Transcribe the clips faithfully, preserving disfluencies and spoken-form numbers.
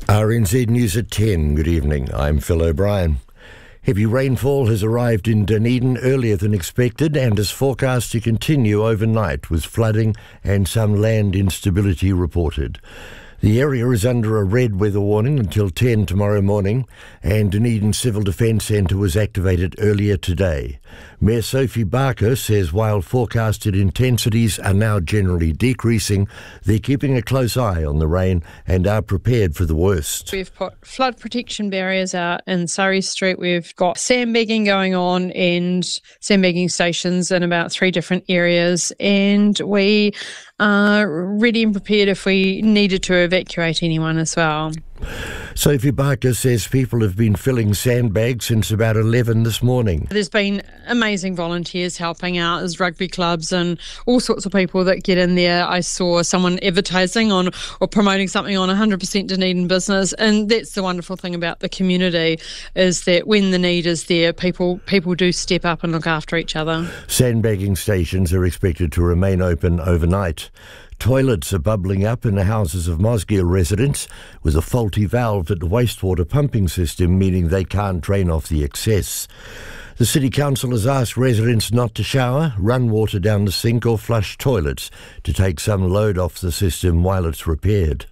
R N Z News at ten. Good evening. I'm Phil O'Brien. Heavy rainfall has arrived in Dunedin earlier than expected and is forecast to continue overnight, with flooding and some land instability reported. The area is under a red weather warning until ten tomorrow morning, and Dunedin Civil Defence Centre was activated earlier today. Mayor Sophie Barker says while forecasted intensities are now generally decreasing, they're keeping a close eye on the rain and are prepared for the worst. We've put flood protection barriers out in Surrey Street. We've got sandbagging going on and sandbagging stations in about three different areas, and we are ready and prepared if we needed to evacuate anyone as well. Sophie Barker says people have been filling sandbags since about eleven this morning. There's been amazing volunteers helping out. There's rugby clubs and all sorts of people that get in there. I saw someone advertising on or promoting something on one hundred percent Dunedin business, and that's the wonderful thing about the community, is that when the need is there, people people do step up and look after each other. Sandbagging stations are expected to remain open overnight. Toilets are bubbling up in the houses of Mosgiel residents with a faulty valve at the wastewater pumping system, meaning they can't drain off the excess. The City Council has asked residents not to shower, run water down the sink or flush toilets to take some load off the system while it's repaired.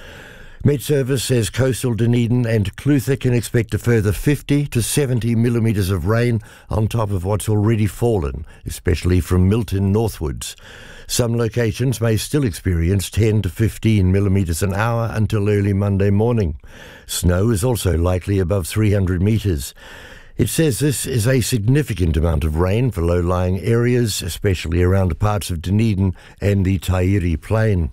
Met Service says coastal Dunedin and Clutha can expect a further fifty to seventy millimetres of rain on top of what's already fallen, especially from Milton northwards. Some locations may still experience ten to fifteen millimetres an hour until early Monday morning. Snow is also likely above three hundred metres. It says this is a significant amount of rain for low-lying areas, especially around parts of Dunedin and the Tairi Plain.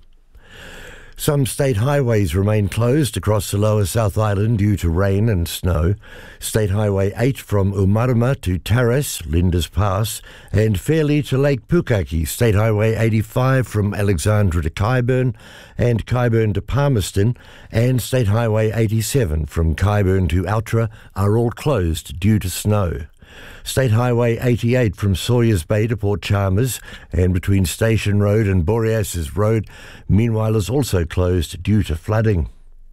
Some state highways remain closed across the lower South Island due to rain and snow. State Highway eight from Umarama to Taras, Linda's Pass, and Fairlie to Lake Pukaki, State Highway eighty-five from Alexandra to Kyburn, and Kyburn to Palmerston, and State Highway eighty-seven from Kyburn to Outra are all closed due to snow. State Highway eighty-eight from Sawyers Bay to Port Chalmers and between Station Road and Boreas's Road, meanwhile, is also closed due to flooding.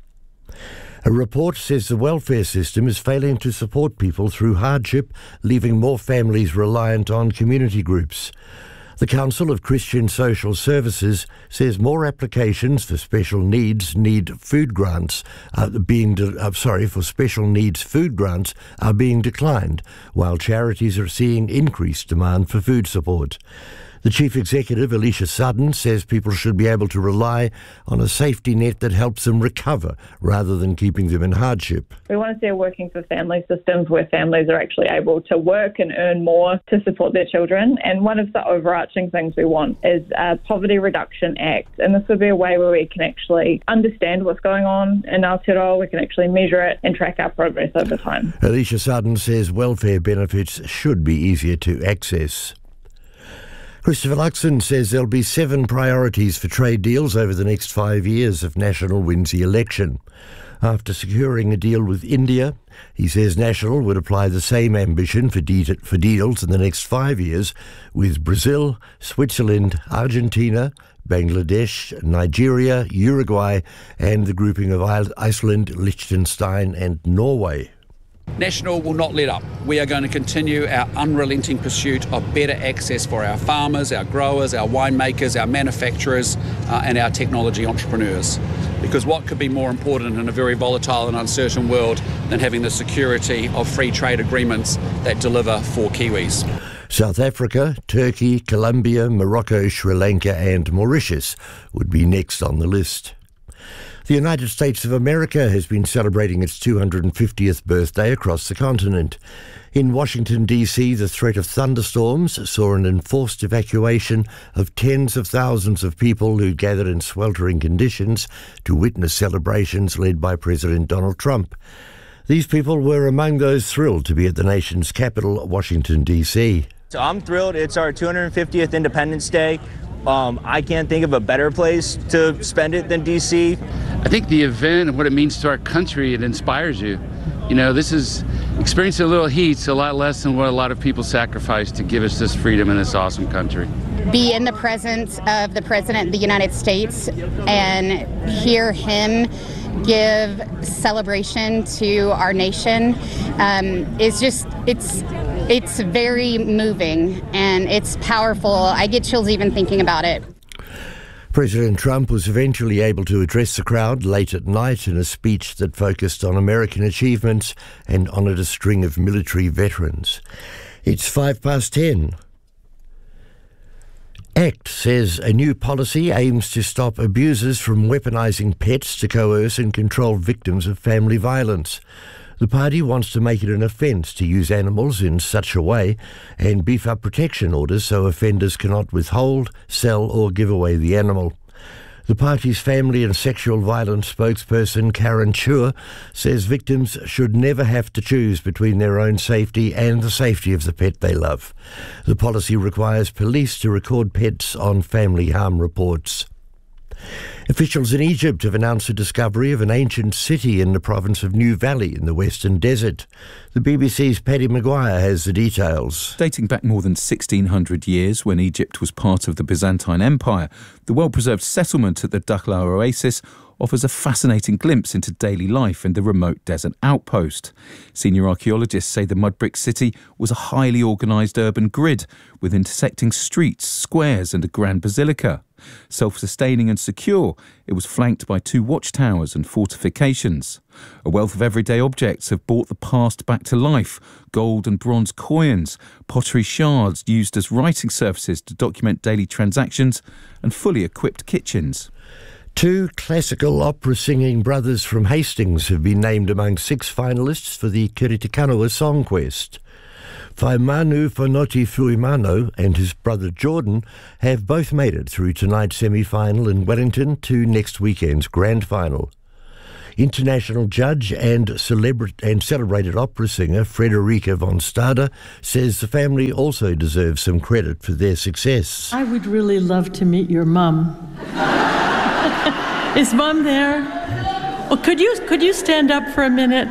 A report says the welfare system is failing to support people through hardship, leaving more families reliant on community groups. The Council of Christian Social Services says more applications for special needs need food grants are being de- uh, sorry for special needs food grants are being declined, while charities are seeing increased demand for food support. The Chief Executive, Alicia Sudden, says people should be able to rely on a safety net that helps them recover rather than keeping them in hardship. We want to see a working for family systems where families are actually able to work and earn more to support their children. And one of the overarching things we want is a Poverty Reduction Act. And this would be a way where we can actually understand what's going on in Aotearoa, we can actually measure it and track our progress over time. Alicia Sudden says welfare benefits should be easier to access. Christopher Luxon says there'll be seven priorities for trade deals over the next five years if National wins the election. After securing a deal with India, he says National would apply the same ambition for, de- for deals in the next five years with Brazil, Switzerland, Argentina, Bangladesh, Nigeria, Uruguay, and the grouping of Iceland, Liechtenstein and Norway. National will not let up. We are going to continue our unrelenting pursuit of better access for our farmers, our growers, our winemakers, our manufacturers, uh, and our technology entrepreneurs. Because what could be more important in a very volatile and uncertain world than having the security of free trade agreements that deliver for Kiwis? South Africa, Turkey, Colombia, Morocco, Sri Lanka and Mauritius would be next on the list. The United States of America has been celebrating its two hundred fiftieth birthday across the continent. In Washington, D C, the threat of thunderstorms saw an enforced evacuation of tens of thousands of people who gathered in sweltering conditions to witness celebrations led by President Donald Trump. These people were among those thrilled to be at the nation's capital, Washington, D C. So I'm thrilled. It's our two hundred fiftieth Independence Day. Um, I can't think of a better place to spend it than D C. I think the event and what it means to our country, it inspires you. You know, this is experiencing a little heat's a lot less than what a lot of people sacrifice to give us this freedom in this awesome country. Be in the presence of the President of the United States and hear him give celebration to our nation um, is just, it's it's very moving and it's powerful. I get chills even thinking about it. President Trump was eventually able to address the crowd late at night in a speech that focused on American achievements and honoured a string of military veterans. It's five past ten. ACT says a new policy aims to stop abusers from weaponising pets to coerce and control victims of family violence. The party wants to make it an offence to use animals in such a way and beef up protection orders so offenders cannot withhold, sell or give away the animal. The party's family and sexual violence spokesperson Karen Chua says victims should never have to choose between their own safety and the safety of the pet they love. The policy requires police to record pets on family harm reports. Officials in Egypt have announced the discovery of an ancient city in the province of New Valley in the Western Desert. The B B C's Paddy Maguire has the details. Dating back more than sixteen hundred years, when Egypt was part of the Byzantine Empire, the well-preserved settlement at the Dakhla Oasis offers a fascinating glimpse into daily life in the remote desert outpost. Senior archaeologists say the mud brick city was a highly organised urban grid with intersecting streets, squares and a grand basilica. Self-sustaining and secure, it was flanked by two watchtowers and fortifications. A wealth of everyday objects have brought the past back to life. Gold and bronze coins, pottery shards used as writing surfaces to document daily transactions, and fully equipped kitchens. Two classical opera singing brothers from Hastings have been named among six finalists for the Kiritikanoa Song Quest. Faimanu Fonoti Fuimano and his brother Jordan have both made it through tonight's semi-final in Wellington to next weekend's grand final. International judge and, celebra- and celebrated opera singer Frederica von Stade says the family also deserves some credit for their success. I would really love to meet your mum. Is Mum there? Oh, could you could you stand up for a minute?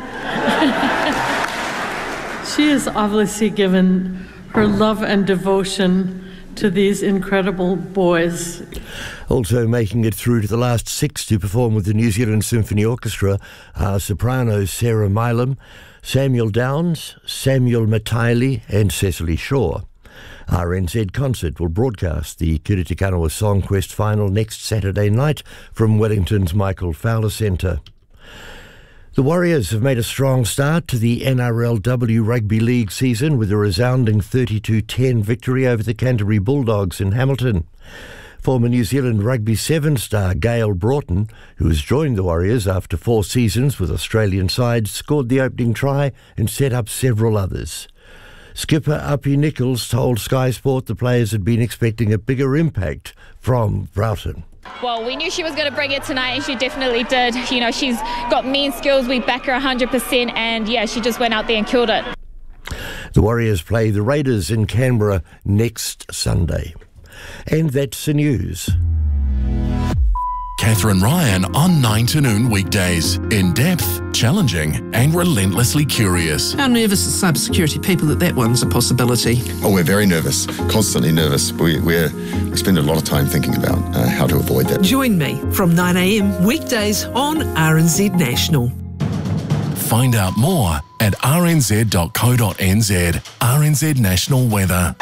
She has obviously given her love and devotion to these incredible boys. Also making it through to the last six to perform with the New Zealand Symphony Orchestra are sopranos Sarah Milam, Samuel Downs, Samuel Mataili and Cecily Shaw. R N Z Concert will broadcast the Kiritikanoa Song Quest final next Saturday night from Wellington's Michael Fowler Centre. The Warriors have made a strong start to the N R L W Rugby League season with a resounding thirty-two ten victory over the Canterbury Bulldogs in Hamilton. Former New Zealand Rugby Seven star Gail Broughton, who has joined the Warriors after four seasons with Australian sides, scored the opening try and set up several others. Skipper Uppy Nichols told Sky Sport the players had been expecting a bigger impact from Broughton. Well, we knew she was going to bring it tonight, and she definitely did. You know, she's got mean skills. We back her one hundred percent, and yeah, she just went out there and killed it. The Warriors play the Raiders in Canberra next Sunday. And that's the news. Catherine Ryan on nine to noon weekdays. In-depth, challenging and relentlessly curious. How nervous are cybersecurity people that that one's a possibility? Oh, we're very nervous, constantly nervous. We, we're, we spend a lot of time thinking about uh, how to avoid that. Join me from nine a m weekdays on R N Z National. Find out more at r n z dot co dot n z. R N Z National Weather.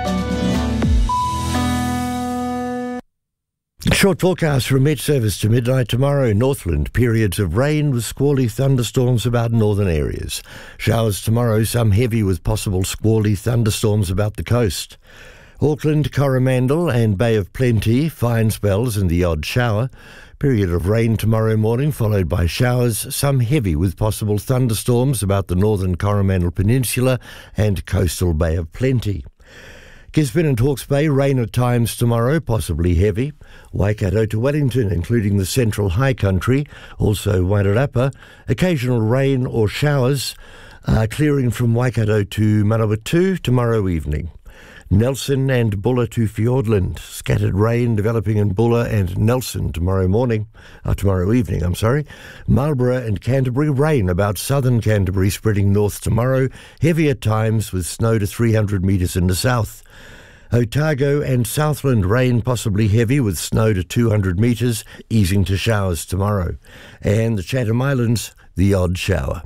Short forecast from Met Service to midnight tomorrow. Northland, periods of rain with squally thunderstorms about northern areas. Showers tomorrow, some heavy with possible squally thunderstorms about the coast. Auckland, Coromandel and Bay of Plenty, fine spells and the odd shower. Period of rain tomorrow morning, followed by showers, some heavy with possible thunderstorms about the northern Coromandel Peninsula and coastal Bay of Plenty. Gisborne and Hawke's Bay, rain at times tomorrow, possibly heavy. Waikato to Wellington, including the central high country, also Wairarapa, occasional rain or showers, uh, clearing from Waikato to Manawatu tomorrow evening. Nelson and Bulla to Fiordland, scattered rain developing in Bulla and Nelson tomorrow morning, uh, tomorrow evening, I'm sorry. Marlborough and Canterbury, rain about southern Canterbury spreading north tomorrow, heavy at times with snow to three hundred metres in the south. Otago and Southland rain possibly heavy with snow to two hundred metres, easing to showers tomorrow. And the Chatham Islands, the odd shower.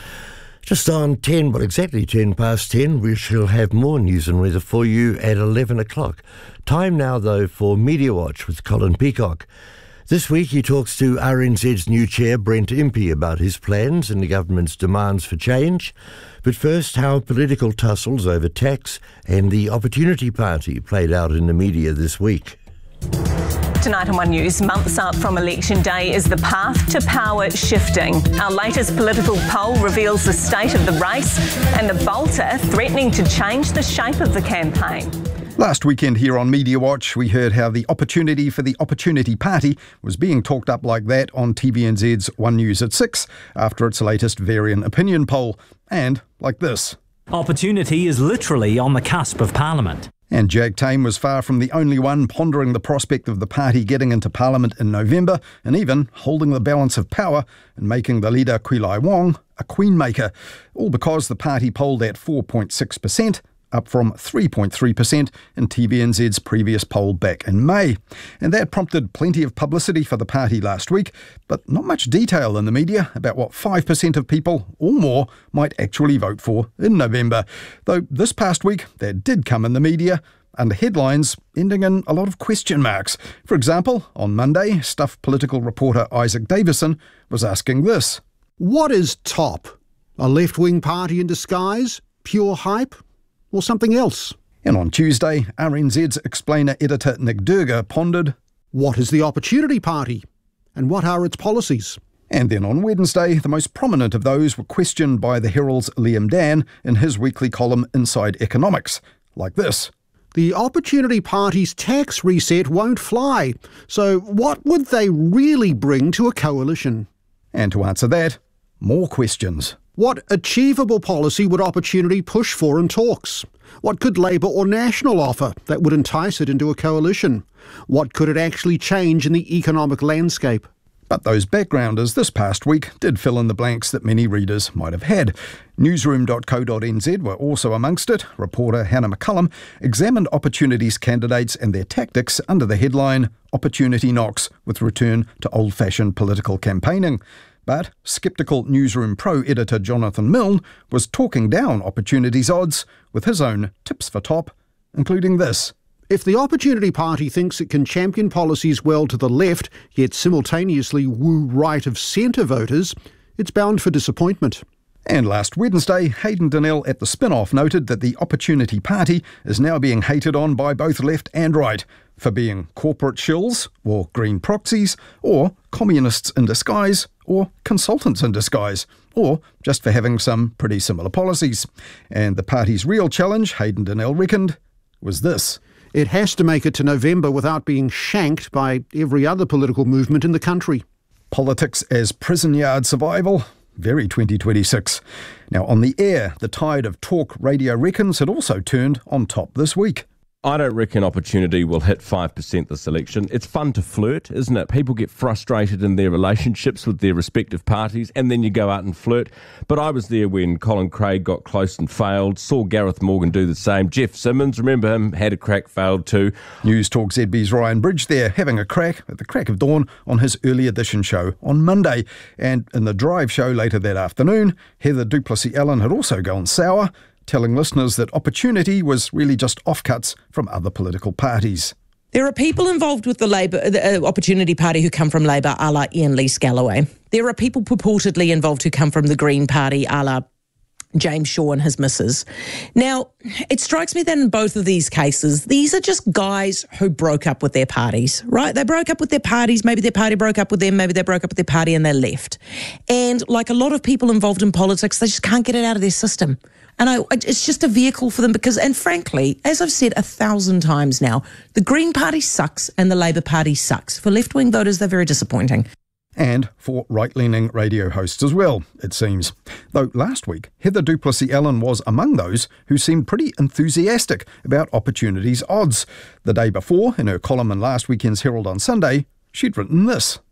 Just on ten, well exactly ten past ten, we shall have more news and weather for you at eleven o'clock. Time now though for Media Watch with Colin Peacock. This week he talks to R N Z's new chair, Brent Impey, about his plans and the government's demands for change. But first, how political tussles over tax and the Opportunity Party played out in the media this week. Tonight on One News, months up from election day, is the path to power shifting? Our latest political poll reveals the state of the race and the bolter threatening to change the shape of the campaign. Last weekend here on Media Watch, we heard how the opportunity for the Opportunity Party was being talked up like that on T V N Z's One News at six after its latest Varian opinion poll. And like this. Opportunity is literally on the cusp of Parliament. And Jack Tame was far from the only one pondering the prospect of the party getting into Parliament in November and even holding the balance of power and making the leader Kwilai Wong a queenmaker. All because the party polled at four point six percent. Up from three point three percent in T V N Z's previous poll back in May. And that prompted plenty of publicity for the party last week, but not much detail in the media about what five percent of people or more might actually vote for in November. Though this past week, that did come in the media under headlines ending in a lot of question marks. For example, on Monday, Stuff political reporter Isaac Davison was asking this. What is TOP? A left-wing party in disguise? Pure hype? Or something else? And on Tuesday, R N Z's explainer editor Nick Durga pondered, what is the Opportunity Party? And what are its policies? And then on Wednesday, the most prominent of those were questioned by the Herald's Liam Dan in his weekly column Inside Economics, like this. The Opportunity Party's tax reset won't fly, so what would they really bring to a coalition? And to answer that, more questions. What achievable policy would Opportunity push for in talks? What could Labour or National offer that would entice it into a coalition? What could it actually change in the economic landscape? But those backgrounders this past week did fill in the blanks that many readers might have had. Newsroom dot co dot n z were also amongst it. Reporter Hannah McCullum examined Opportunity's candidates and their tactics under the headline, Opportunity Knocks with Return to Old-Fashioned Political Campaigning. But sceptical Newsroom Pro editor Jonathan Milne was talking down Opportunity's odds with his own tips for top, including this. If the Opportunity Party thinks it can champion policies well to the left, yet simultaneously woo right of centre voters, it's bound for disappointment. And last Wednesday, Hayden Donnell at the Spin-Off noted that the Opportunity Party is now being hated on by both left and right for being corporate shills, or green proxies, or communists in disguise, or consultants in disguise, or just for having some pretty similar policies. And the party's real challenge, Hayden Donnell reckoned, was this. It has to make it to November without being shanked by every other political movement in the country. Politics as prison yard survival? Very twenty twenty-six. Now, on the air, the tide of talk radio reckons had also turned on top this week. I don't reckon Opportunity will hit five percent this election. It's fun to flirt, isn't it? People get frustrated in their relationships with their respective parties, and then you go out and flirt. But I was there when Colin Craig got close and failed, saw Gareth Morgan do the same. Jeff Simmons, remember him, had a crack, failed too. News Talk Z B's Ryan Bridge there, having a crack at the crack of dawn on his early edition show on Monday. And in the Drive show later that afternoon, Heather du Plessis-Allen had also gone sour, telling listeners that Opportunity was really just offcuts from other political parties. There are people involved with the Labour, the uh, Opportunity Party who come from Labour, a la Ian Lee-Scalloway. There are people purportedly involved who come from the Green Party, a la James Shaw and his missus. Now, it strikes me that in both of these cases, these are just guys who broke up with their parties, right? They broke up with their parties, maybe their party broke up with them, maybe they broke up with their party and they left. And like a lot of people involved in politics, they just can't get it out of their system. And I, it's just a vehicle for them because, and frankly, as I've said a thousand times now, the Green Party sucks and the Labour Party sucks. For left-wing voters, they're very disappointing. And for right-leaning radio hosts as well, it seems. Though last week, Heather du Plessis-Allen was among those who seemed pretty enthusiastic about Opportunity's odds. The day before, in her column in last weekend's Herald on Sunday, she'd written this.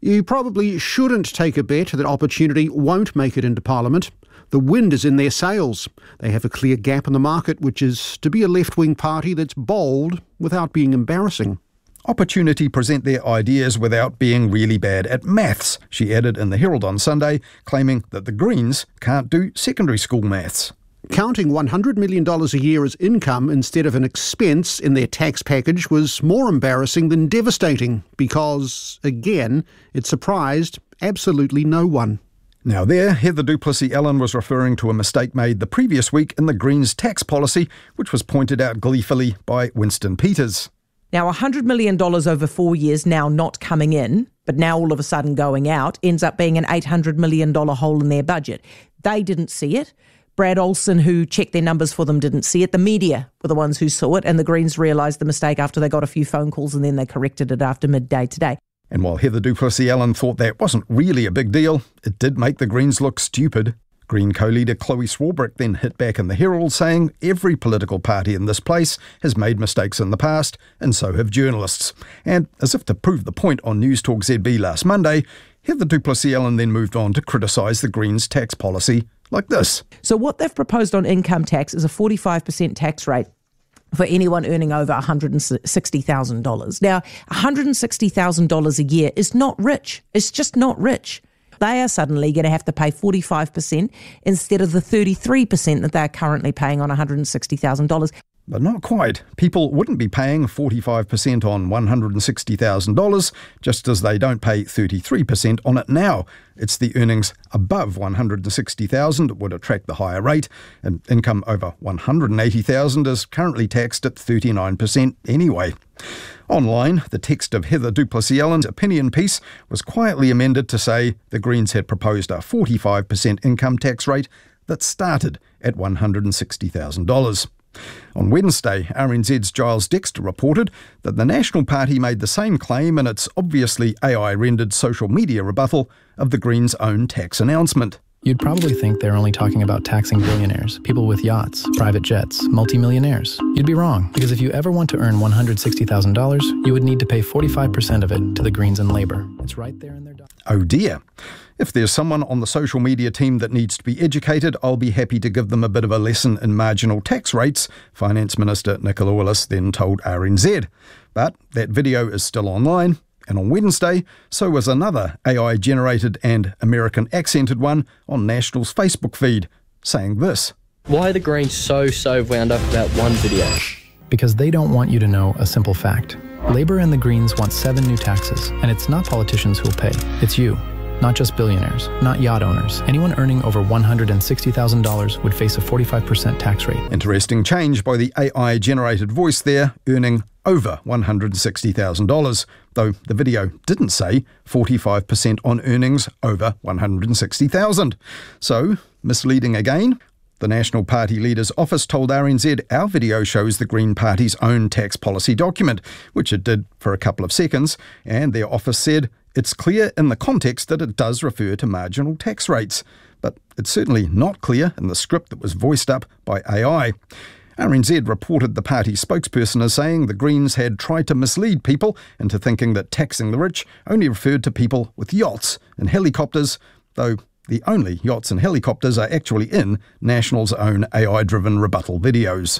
You probably shouldn't take a bet that Opportunity won't make it into Parliament. The wind is in their sails. They have a clear gap in the market, which is to be a left-wing party that's bold without being embarrassing. Opportunity present their ideas without being really bad at maths, she added in the Herald on Sunday, claiming that the Greens can't do secondary school maths. Counting one hundred million dollars a year as income instead of an expense in their tax package was more embarrassing than devastating because, again, it surprised absolutely no one. Now there, Heather du Plessis-Allen was referring to a mistake made the previous week in the Greens tax policy, which was pointed out gleefully by Winston Peters. Now, one hundred million dollars over four years now not coming in, but now all of a sudden going out, ends up being an eight hundred million dollars hole in their budget. They didn't see it. Brad Olson, who checked their numbers for them, didn't see it. The media were the ones who saw it, and the Greens realised the mistake after they got a few phone calls, and then they corrected it after midday today. And while Heather du Plessis-Allen thought that wasn't really a big deal, it did make the Greens look stupid. Green co-leader Chloe Swarbrick then hit back in the Herald, saying every political party in this place has made mistakes in the past, and so have journalists. And as if to prove the point on News Talk Z B last Monday, Heather du Plessis-Allen then moved on to criticise the Greens' tax policy like this. So what they've proposed on income tax is a forty-five percent tax rate for anyone earning over one hundred sixty thousand dollars. Now, one hundred sixty thousand dollars a year is not rich. It's just not rich. They are suddenly going to have to pay forty-five percent instead of the thirty-three percent that they're currently paying on one hundred sixty thousand dollars. But not quite. People wouldn't be paying forty-five percent on one hundred sixty thousand dollars, just as they don't pay thirty-three percent on it now. It's the earnings above one hundred sixty thousand dollars that would attract the higher rate, and income over one hundred eighty thousand dollars is currently taxed at thirty-nine percent anyway. Online, the text of Heather du Plessis-Allen's opinion piece was quietly amended to say the Greens had proposed a forty-five percent income tax rate that started at one hundred sixty thousand dollars. On Wednesday, R N Z's Giles Dexter reported that the National Party made the same claim in its obviously A I-rendered social media rebuttal of the Greens' own tax announcement. You'd probably think they're only talking about taxing billionaires, people with yachts, private jets, multimillionaires. You'd be wrong, because if you ever want to earn one hundred sixty thousand dollars, you would need to pay forty-five percent of it to the Greens and Labour. It's right there in their document. Oh dear. If there's someone on the social media team that needs to be educated, I'll be happy to give them a bit of a lesson in marginal tax rates, Finance Minister Nicola Willis then told R N Z. But that video is still online, and on Wednesday, so was another A I-generated and American-accented one on National's Facebook feed, saying this. Why are the Greens so, so wound up about one video? Because they don't want you to know a simple fact. Labour and the Greens want seven new taxes, and it's not politicians who'll pay, it's you. Not just billionaires, not yacht owners. Anyone earning over one hundred sixty thousand dollars would face a forty-five percent tax rate. Interesting change by the A I-generated voice there, earning over one hundred sixty thousand dollars, though the video didn't say forty-five percent on earnings over one hundred sixty thousand dollars. So, misleading again. The National Party leader's office told R N Z our video shows the Green Party's own tax policy document, which it did for a couple of seconds, and their office said it's clear in the context that it does refer to marginal tax rates, but it's certainly not clear in the script that was voiced up by A I. R N Z reported the party spokesperson as saying the Greens had tried to mislead people into thinking that taxing the rich only referred to people with yachts and helicopters, though the only yachts and helicopters are actually in National's own A I-driven rebuttal videos.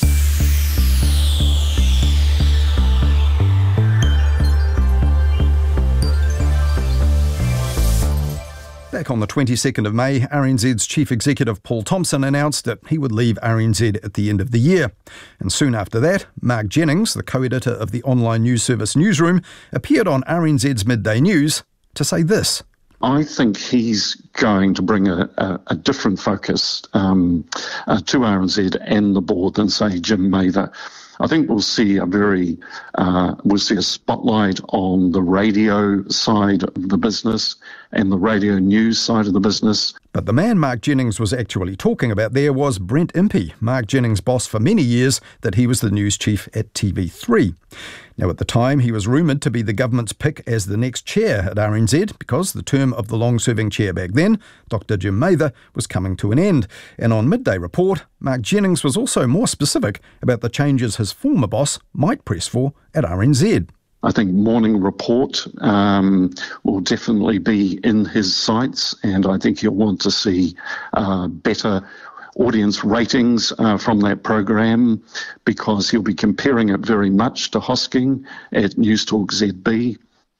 Back on the twenty-second of May, R N Z's Chief Executive Paul Thompson announced that he would leave R N Z at the end of the year. And soon after that, Mark Jennings, the co-editor of the online news service Newsroom, appeared on R N Z's Midday News to say this. I think he's going to bring a, a, a different focus um, uh, to R N Z and the board than, say, Jim Mather. I think we'll see a very, uh, we'll see a spotlight on the radio side of the business and the radio news side of the business. But the man Mark Jennings was actually talking about there was Brent Impey, Mark Jennings' boss for many years, that he was the news chief at T V three. Now, at the time, he was rumoured to be the government's pick as the next chair at R N Z because the term of the long-serving chair back then, Doctor Jim Mather, was coming to an end. And on Midday Report, Mark Jennings was also more specific about the changes his former boss might press for at R N Z. I think Morning Report um, will definitely be in his sights, and I think he'll want to see uh, better audience ratings uh, from that program, because he'll be comparing it very much to Hosking at News Talk Z B.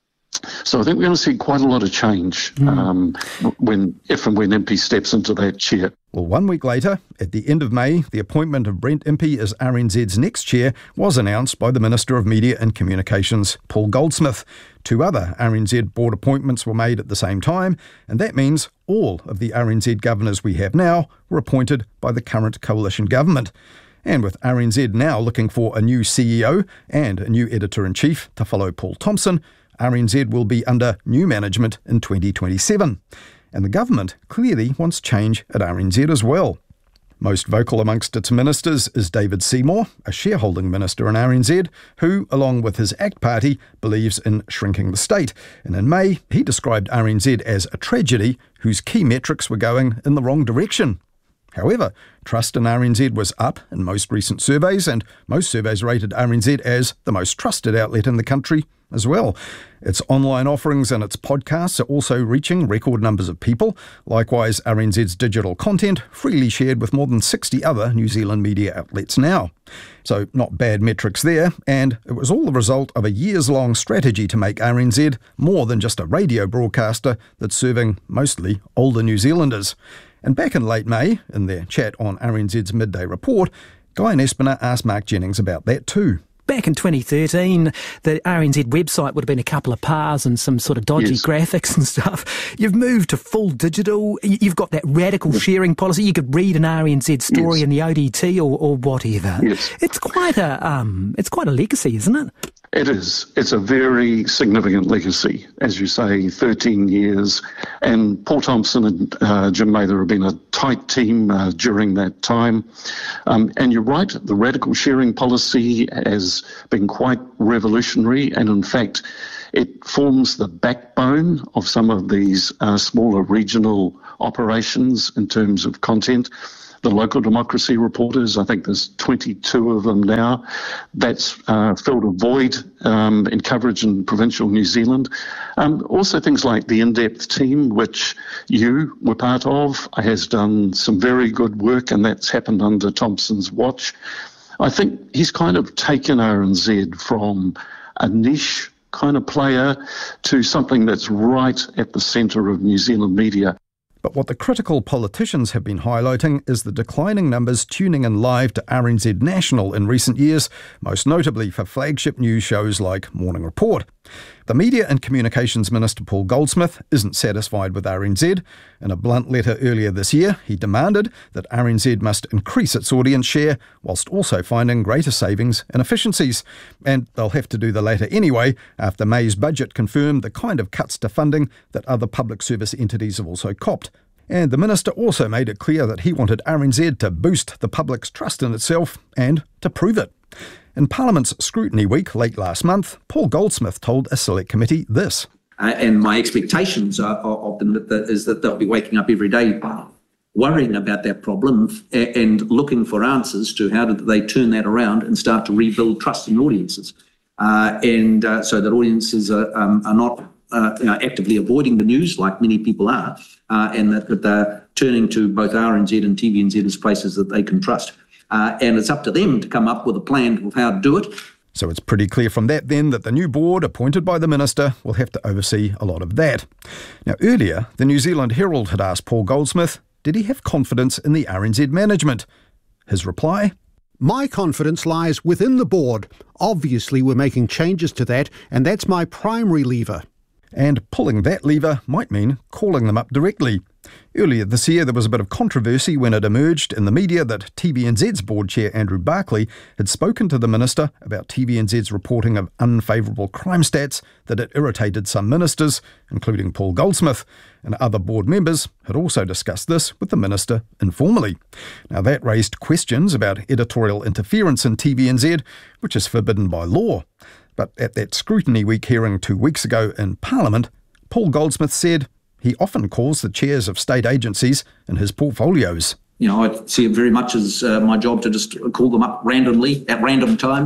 So I think we're going to see quite a lot of change mm. um, when, if and when Impey steps into that chair. Well, one week later, at the end of May, the appointment of Brent Impey as R N Z's next chair was announced by the Minister of Media and Communications, Paul Goldsmith. Two other R N Z board appointments were made at the same time, and that means all of the R N Z governors we have now were appointed by the current coalition government. And with R N Z now looking for a new C E O and a new editor-in-chief to follow Paul Thompson, R N Z will be under new management in twenty twenty-seven. And the government clearly wants change at R N Z as well. Most vocal amongst its ministers is David Seymour, a shareholding minister in R N Z, who, along with his ACT Party, believes in shrinking the state. And in May, he described R N Z as a tragedy whose key metrics were going in the wrong direction. However, trust in R N Z was up in most recent surveys, and most surveys rated R N Z as the most trusted outlet in the country as well. Its online offerings and its podcasts are also reaching record numbers of people. Likewise, R N Z's digital content freely shared with more than sixty other New Zealand media outlets now. So not bad metrics there, and it was all the result of a years-long strategy to make R N Z more than just a radio broadcaster that's serving mostly older New Zealanders. And back in late May, in their chat on R N Z's Midday Report, Guy Nespiner asked Mark Jennings about that too. Back in twenty thirteen, the R N Z website would have been a couple of pars and some sort of dodgy yes. graphics and stuff. You've moved to full digital. You've got that radical yes. sharing policy. You could read an R N Z story yes. in the O D T or, or whatever. Yes. It's quite a um, it's quite a legacy, isn't it? It is. It's a very significant legacy, as you say, thirteen years. And Paul Thompson and uh, Jim Mather have been a tight team uh, during that time. Um, and you're right, the radical sharing policy has been quite revolutionary. And in fact, it forms the backbone of some of these uh, smaller regional operations in terms of content. The local democracy reporters, I think there's twenty-two of them now. That's uh, filled a void um, in coverage in provincial New Zealand. Um, also things like the In-Depth team, which you were part of, has done some very good work, and that's happened under Thompson's watch. I think he's kind of taken R N Z from a niche kind of player to something that's right at the centre of New Zealand media. But what the critical politicians have been highlighting is the declining numbers tuning in live to R N Z National in recent years, most notably for flagship news shows like Morning Report. The Media and Communications Minister Paul Goldsmith isn't satisfied with R N Z. In a blunt letter earlier this year, he demanded that R N Z must increase its audience share whilst also finding greater savings and efficiencies. And they'll have to do the latter anyway, after May's budget confirmed the kind of cuts to funding that other public service entities have also copped. And the minister also made it clear that he wanted R N Z to boost the public's trust in itself and to prove it. In Parliament's Scrutiny Week late last month, Paul Goldsmith told a select committee this. Uh, and my expectations are, are, of them that, that is that they'll be waking up every day worrying about that problem and looking for answers to how do they turn that around and start to rebuild trust in audiences. Uh, and uh, so that audiences are, um, are not uh, you know, actively avoiding the news like many people are, uh, and that, that they're turning to both R N Z and T V N Z as places that they can trust. Uh, and it's up to them to come up with a plan of how to do it. So it's pretty clear from that then that the new board appointed by the minister will have to oversee a lot of that. Now earlier, the New Zealand Herald had asked Paul Goldsmith, did he have confidence in the R N Z management? His reply? My confidence lies within the board. Obviously we're making changes to that, and that's my primary lever. And pulling that lever might mean calling them up directly. Earlier this year, there was a bit of controversy when it emerged in the media that T V N Z's board chair Andrew Barclay had spoken to the minister about T V N Z's reporting of unfavourable crime stats that had irritated some ministers, including Paul Goldsmith, and other board members had also discussed this with the minister informally. Now that raised questions about editorial interference in T V N Z, which is forbidden by law. But at that Scrutiny Week hearing two weeks ago in Parliament, Paul Goldsmith said he often calls the chairs of state agencies in his portfolios. You know, I see it very much as uh, my job to just call them up randomly at random times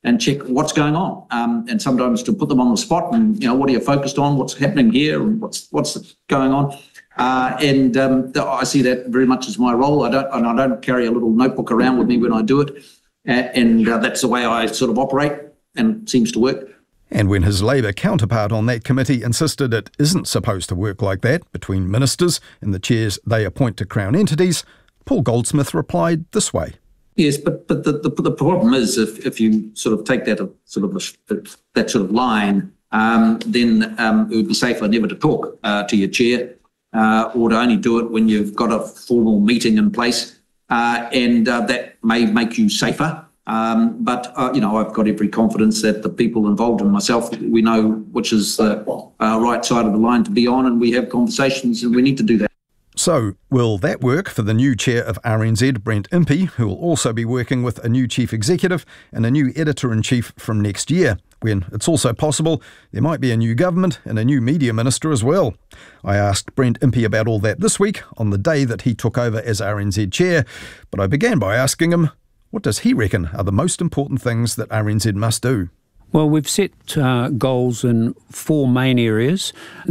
and check what's going on, um, and sometimes to put them on the spot and, you know, what are you focused on, what's happening here, and what's what's going on. Uh, and um, I see that very much as my role. I don't, and I don't carry a little notebook around with me when I do it, uh, and uh, that's the way I sort of operate, and it seems to work. And when his Labour counterpart on that committee insisted it isn't supposed to work like that between ministers and the chairs they appoint to Crown entities, Paul Goldsmith replied this way. Yes, but but the, the the problem is if if you sort of take that uh, sort of a, that sort of line, um, then um, it would be safer never to talk uh, to your chair, uh, or to only do it when you've got a formal meeting in place, uh, and uh, that may make you safer. Um, but uh, you know, I've got every confidence that the people involved and myself, we know which is the uh, right side of the line to be on, and we have conversations, and we need to do that. So, will that work for the new chair of R N Z, Brent Impey, who will also be working with a new chief executive and a new editor-in-chief from next year, when it's also possible there might be a new government and a new media minister as well? I asked Brent Impey about all that this week, on the day that he took over as R N Z chair, but I began by asking him, what does he reckon are the most important things that R N Z must do? Well, we've set uh, goals in four main areas: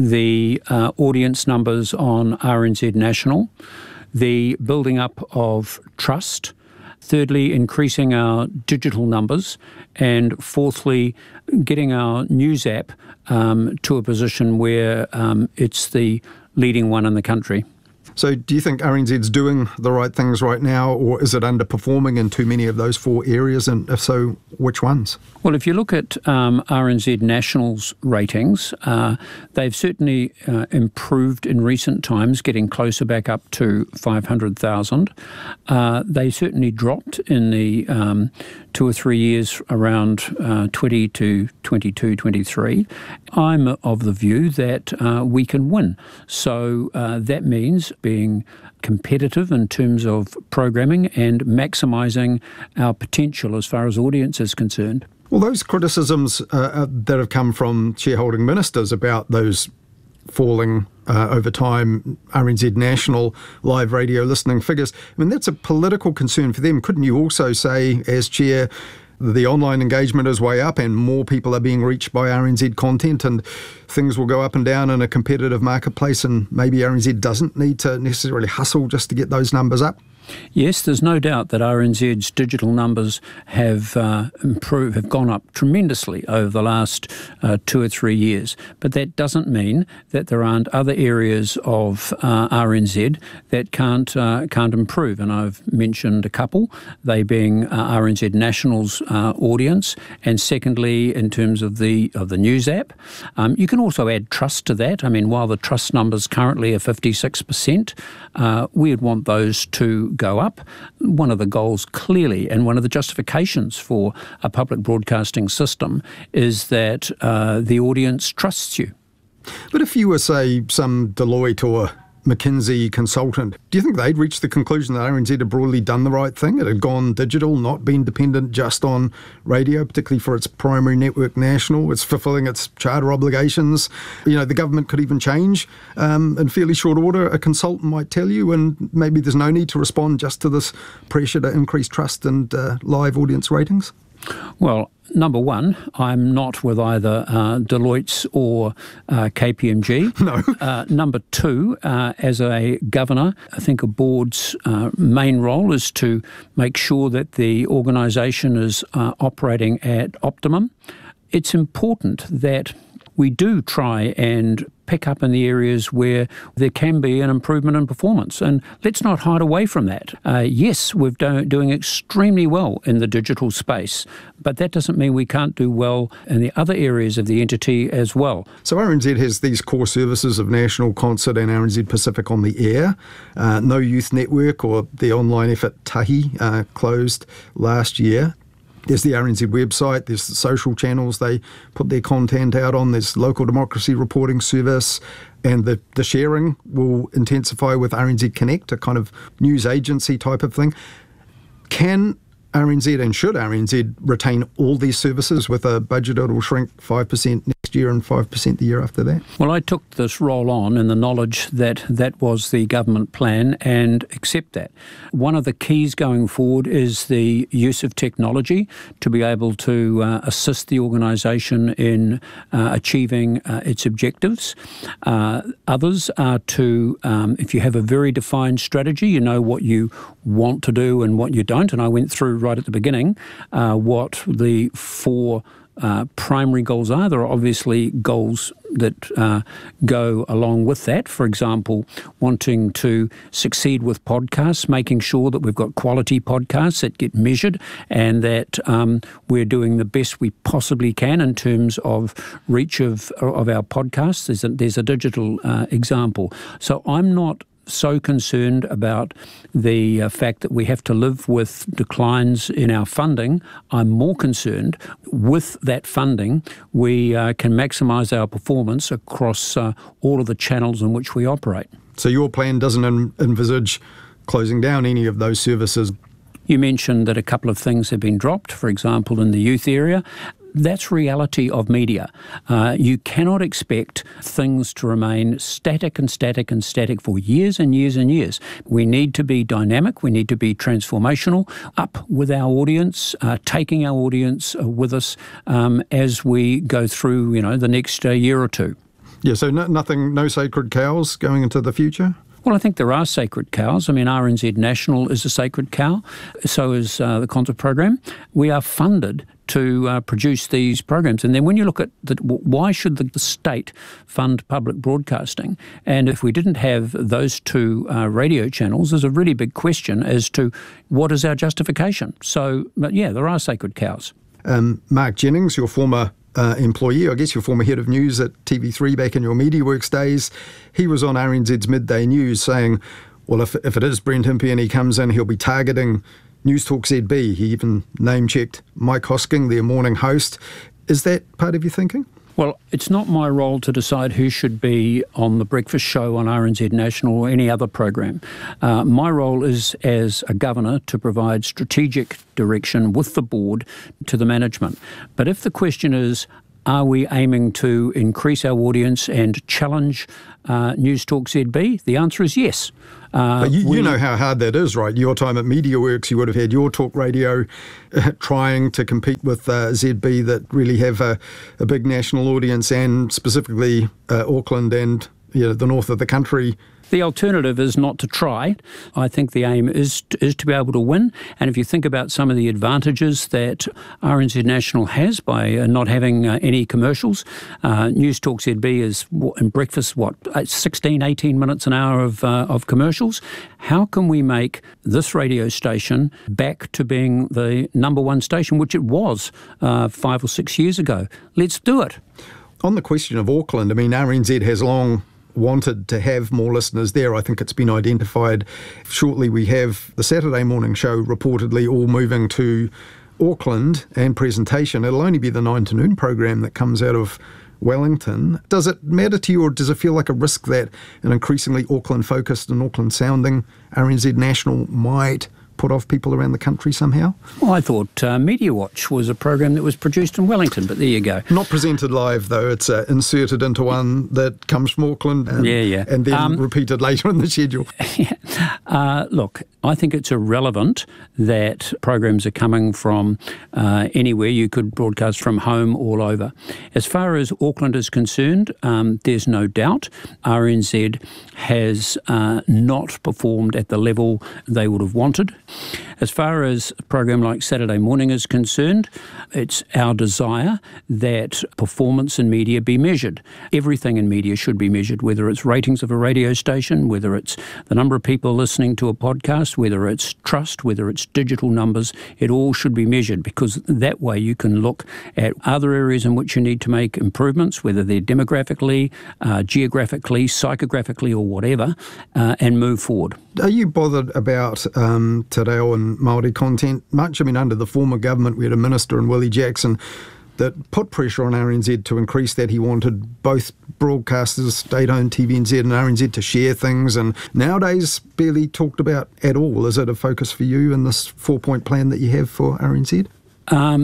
the uh, audience numbers on R N Z National, the building up of trust, thirdly, increasing our digital numbers, and fourthly, getting our news app um, to a position where um, it's the leading one in the country. So do you think R N Z's doing the right things right now, or is it underperforming in too many of those four areas? And if so, which ones? Well, if you look at um, R N Z National's ratings, uh, they've certainly uh, improved in recent times, getting closer back up to five hundred thousand. Uh, they certainly dropped in the um, two or three years around uh, twenty to twenty-two, twenty-three. I'm of the view that uh, we can win. So uh, that means being competitive in terms of programming and maximising our potential as far as audience is concerned. Well, those criticisms uh, that have come from shareholding ministers about those falling uh, over time R N Z National live radio listening figures, I mean, that's a political concern for them. Couldn't you also say, as chair, the online engagement is way up and more people are being reached by R N Z content, and things will go up and down in a competitive marketplace, and maybe R N Z doesn't need to necessarily hustle just to get those numbers up? Yes, there's no doubt that R N Z's digital numbers have uh, improved, have gone up tremendously over the last uh, two or three years. But that doesn't mean that there aren't other areas of uh, R N Z that can't uh, can't improve. And I've mentioned a couple, they being uh, R N Z National's uh, audience, and secondly, in terms of the of the news app. Um, you can also add trust to that. I mean, while the trust numbers currently are fifty-six percent, uh, we'd want those to go up. One of the goals clearly, and one of the justifications for a public broadcasting system, is that uh, the audience trusts you. But if you were, say, some Deloitte or McKinsey consultant, do you think they'd reached the conclusion that R N Z had broadly done the right thing? It had gone digital, not been dependent just on radio, particularly for its primary network National. It's fulfilling its charter obligations. You know, the government could even change um, in fairly short order, a consultant might tell you, and maybe there's no need to respond just to this pressure to increase trust and uh, live audience ratings? Well, number one, I'm not with either uh, Deloitte's or uh, K P M G. No. Uh, number two, uh, as a governor, I think a board's uh, main role is to make sure that the organisation is uh, operating at optimum. It's important that we do try and pick up in the areas where there can be an improvement in performance. And let's not hide away from that. Uh, yes, we're do- doing extremely well in the digital space, but that doesn't mean we can't do well in the other areas of the entity as well. So R N Z has these core services of National, Concert and R N Z Pacific on the air. Uh, no Youth Network or the online effort Tahi uh, closed last year. There's the R N Z website, there's the social channels they put their content out on, there's local democracy reporting service, and the, the sharing will intensify with R N Z Connect, a kind of news agency type of thing. Can R N Z and should R N Z retain all these services with a budget that will shrink five percent next next year and five percent the year after that? Well, I took this role on in the knowledge that that was the government plan and accept that. One of the keys going forward is the use of technology to be able to uh, assist the organisation in uh, achieving uh, its objectives. Uh, others are to, um, if you have a very defined strategy, you know what you want to do and what you don't. And I went through right at the beginning uh, what the four Uh, primary goals are. There are obviously goals that uh, go along with that. For example, wanting to succeed with podcasts, making sure that we've got quality podcasts that get measured and that um, we're doing the best we possibly can in terms of reach of of our podcasts. There's a, there's a digital uh, example. So I'm not so concerned about the uh, fact that we have to live with declines in our funding. I'm more concerned with that funding we uh, can maximise our performance across uh, all of the channels in which we operate. So your plan doesn't en- envisage closing down any of those services? You mentioned that a couple of things have been dropped, for example, in the youth area. That's reality of media. Uh, you cannot expect things to remain static and static and static for years and years and years. We need to be dynamic. We need to be transformational, up with our audience, uh, taking our audience uh, with us um, as we go through, you know, the next uh, year or two. Yeah, so no, nothing, no sacred cows going into the future? Well, I think there are sacred cows. I mean, R N Z National is a sacred cow. So is uh, the concert program. We are funded to uh, produce these programs. And then when you look at the, why should the, the state fund public broadcasting? And if we didn't have those two uh, radio channels, there's a really big question as to what is our justification. So, but yeah, there are sacred cows. Um, Mark Jennings, your former Uh, employee, I guess your former head of news at T V three back in your MediaWorks days, he was on R N Z's Midday News saying, well, if, if it is Brent Impey and he comes in, he'll be targeting News Talk Z B. He even name-checked Mike Hosking, their morning host. Is that part of your thinking? Well, it's not my role to decide who should be on the breakfast show on R N Z National or any other program. Uh, my role is, as a governor, to provide strategic direction with the board to the management. But if the question is, are we aiming to increase our audience and challenge uh, News Talk Z B? The answer is yes. Uh, but you, we, you know how hard that is, right? Your time at MediaWorks, you would have had your talk radio uh, trying to compete with uh, Z B that really have a, a big national audience, and specifically uh, Auckland and you know, the north of the country. The alternative is not to try. I think the aim is to, is to be able to win. And if you think about some of the advantages that R N Z National has by uh, not having uh, any commercials, uh, News Talk Z B is in breakfast, what, sixteen, eighteen minutes an hour of, uh, of commercials. How can we make this radio station back to being the number one station, which it was uh, five or six years ago? Let's do it. On the question of Auckland, I mean, R N Z has long wanted to have more listeners there. I think it's been identified. Shortly we have the Saturday morning show reportedly all moving to Auckland and presentation. It'll only be the nine to noon program that comes out of Wellington. Does it matter to you, or does it feel like a risk that an increasingly Auckland-focused and Auckland-sounding R N Z National might put off people around the country somehow? Well, I thought uh, Media Watch was a program that was produced in Wellington, but there you go. Not presented live, though. It's uh, inserted into one that comes from Auckland and, yeah, yeah. and then um, repeated later in the schedule. uh, look, I think it's irrelevant that programs are coming from uh, anywhere. You could broadcast from home all over. As far as Auckland is concerned, um, there's no doubt R N Z has uh, not performed at the level they would have wanted. As far as a program like Saturday Morning is concerned, it's our desire that performance in media be measured. Everything in media should be measured, whether it's ratings of a radio station, whether it's the number of people listening to a podcast, whether it's trust, whether it's digital numbers. It all should be measured, because that way you can look at other areas in which you need to make improvements, whether they're demographically, uh, geographically, psychographically or whatever, uh, and move forward. Are you bothered about um, Te Reo and Māori content much? I mean, under the former government, we had a minister in Willie Jackson that put pressure on R N Z to increase that. He wanted both broadcasters, state-owned T V N Z and R N Z, to share things, and nowadays barely talked about at all. Is it a focus for you in this four-point plan that you have for R N Z? Um,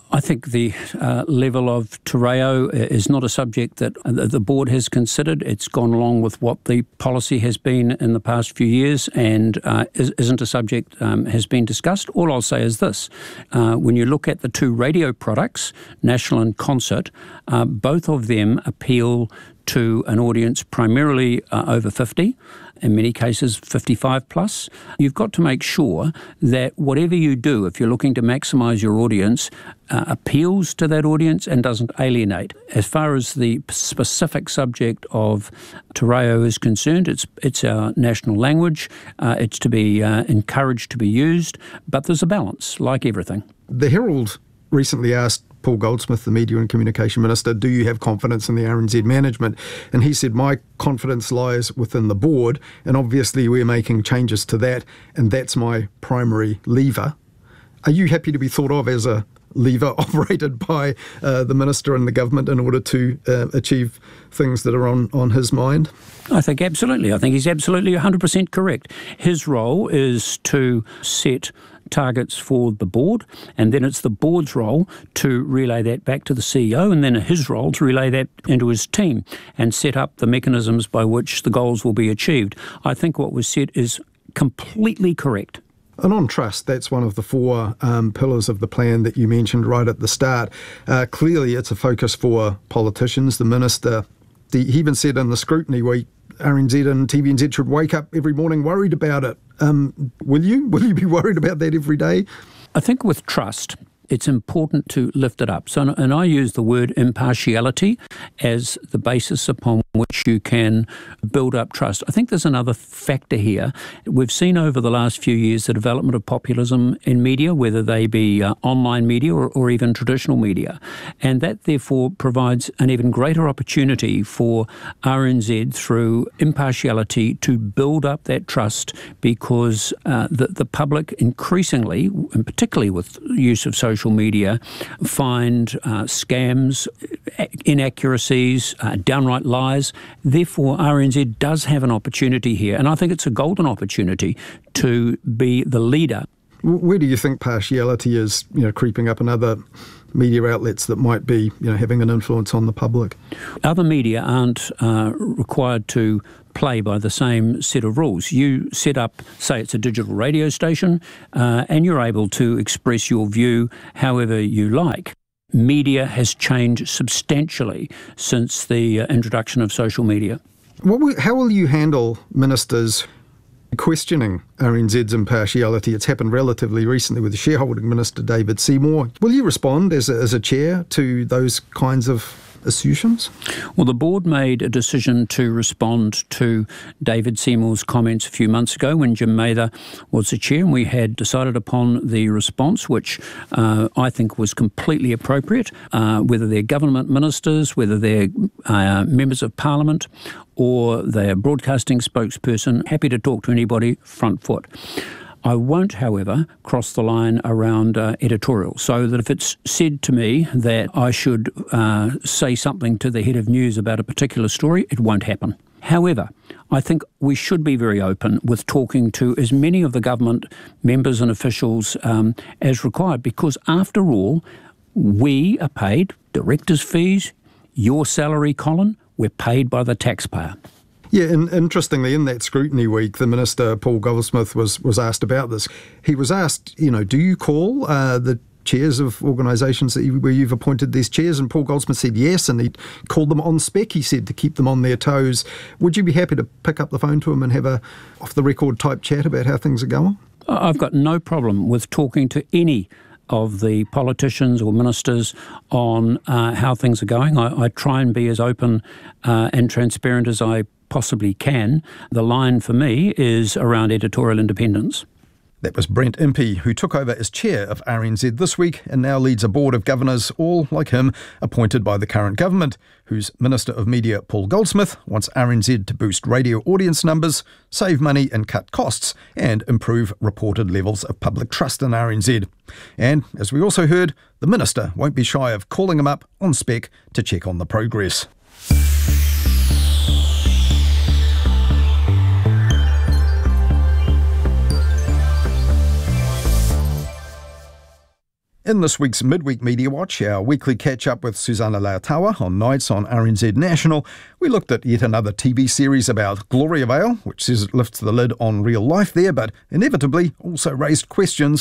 I think the uh, level of te reo is not a subject that the board has considered. It's gone along with what the policy has been in the past few years and uh, isn't a subject um, has been discussed. All I'll say is this. Uh, when you look at the two radio products, National and Concert, uh, both of them appeal to an audience primarily uh, over fifty, in many cases fifty-five plus. You've got to make sure that whatever you do, if you're looking to maximise your audience, uh, appeals to that audience and doesn't alienate. As far as the specific subject of te reo is concerned, it's it's our national language. Uh, it's to be uh, encouraged to be used, but there's a balance, like everything. The Herald recently asked Paul Goldsmith, the Media and Communication Minister, do you have confidence in the R N Z management? And he said, my confidence lies within the board, and obviously we're making changes to that, and that's my primary lever. Are you happy to be thought of as a lever operated by uh, the Minister and the government in order to uh, achieve things that are on, on his mind? I think absolutely. I think he's absolutely one hundred percent correct. His role is to set targets for the board, and then it's the board's role to relay that back to the C E O, and then his role to relay that into his team and set up the mechanisms by which the goals will be achieved. I think what was said is completely correct. And on trust, that's one of the four um, pillars of the plan that you mentioned right at the start. Uh, clearly, it's a focus for politicians. The Minister, the, he even said in the scrutiny week, R N Z and T V N Z should wake up every morning worried about it. Um, will you? Will you be worried about that every day? I think with trust, it's important to lift it up. So, and I use the word impartiality as the basis upon which you can build up trust. I think there's another factor here. We've seen over the last few years the development of populism in media, whether they be uh, online media or, or even traditional media. And that therefore provides an even greater opportunity for R N Z through impartiality to build up that trust, because uh, the, the public increasingly, and particularly with use of social Social media, find uh, scams, inaccuracies, uh, downright lies. Therefore, R N Z does have an opportunity here, and I think it's a golden opportunity to be the leader. Where do you think partiality is, you know, creeping up in other media outlets that might be, you know, having an influence on the public? Other media aren't uh, required to play by the same set of rules. You set up, say it's a digital radio station, uh, and you're able to express your view however you like. Media has changed substantially since the uh, introduction of social media. What will, how will you handle ministers questioning R N Z's impartiality? It's happened relatively recently with the shareholding minister, David Seymour. Will you respond as a, as a chair to those kinds of assertions? Well, the board made a decision to respond to David Seymour's comments a few months ago when Jim Mather was the chair, and we had decided upon the response, which uh, I think was completely appropriate, uh, whether they're government ministers, whether they're uh, members of parliament, or they're broadcasting spokesperson. Happy to talk to anybody front foot. I won't, however, cross the line around uh, editorial, so that if it's said to me that I should uh, say something to the head of news about a particular story, it won't happen. However, I think we should be very open with talking to as many of the government members and officials um, as required, because after all, we are paid directors' fees, your salary, Colin, we're paid by the taxpayer. Yeah, and interestingly, in that scrutiny week, the Minister, Paul Goldsmith, was, was asked about this. He was asked, you know, do you call uh, the chairs of organisations that you, where you've appointed these chairs? And Paul Goldsmith said yes, and he called them on spec, he said, to keep them on their toes. Would you be happy to pick up the phone to him and have a off-the-record type chat about how things are going? I've got no problem with talking to any of the politicians or ministers on uh, how things are going. I, I try and be as open uh, and transparent as I possibly can. The line for me is around editorial independence. That was Brent Impey, who took over as chair of R N Z this week and now leads a board of governors, all like him, appointed by the current government, whose Minister of Media, Paul Goldsmith, wants R N Z to boost radio audience numbers, save money and cut costs, and improve reported levels of public trust in R N Z. And, as we also heard, the Minister won't be shy of calling him up on spec to check on the progress. In this week's Midweek Media Watch, our weekly catch-up with Susanna Leotawa on nights on R N Z National, we looked at yet another T V series about Gloria Vale, which says it lifts the lid on real life there, but inevitably also raised questions.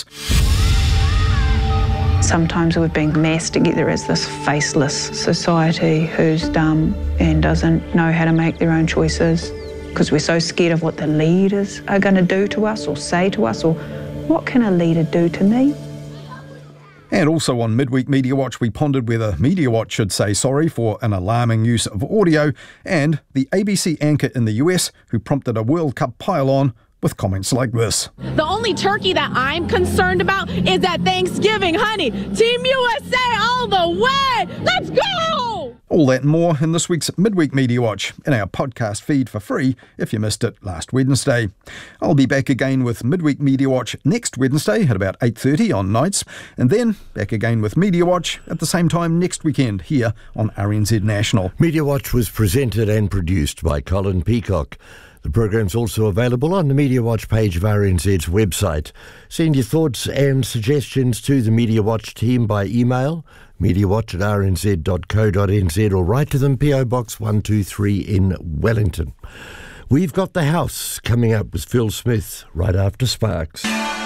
Sometimes we've been massed together as this faceless society who's dumb and doesn't know how to make their own choices because we're so scared of what the leaders are going to do to us or say to us, or what can a leader do to me? And also on Midweek Media Watch, we pondered whether Media Watch should say sorry for an alarming use of audio, and the A B C anchor in the U S who prompted a World Cup pile-on with comments like this. The only turkey that I'm concerned about is at Thanksgiving, honey. Team U S A all the way! Let's go! All that and more in this week's Midweek Media Watch in our podcast feed for free if you missed it last Wednesday. I'll be back again with Midweek Media Watch next Wednesday at about eight thirty on nights, and then back again with Media Watch at the same time next weekend here on R N Z National. Media Watch was presented and produced by Colin Peacock. The program's also available on the Media Watch page of R N Z's website. Send your thoughts and suggestions to the Media Watch team by email, mediawatch at r n z dot co dot n z, or write to them, P O Box one two three in Wellington. We've got The House coming up with Phil Smith right after Sparks.